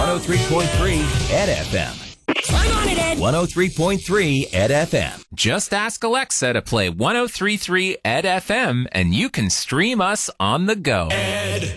103.3 Ed FM. I'm on it, Ed. 103.3 Ed FM. Just ask Alexa to play 103.3 Ed FM and you can stream us on the go. Ed.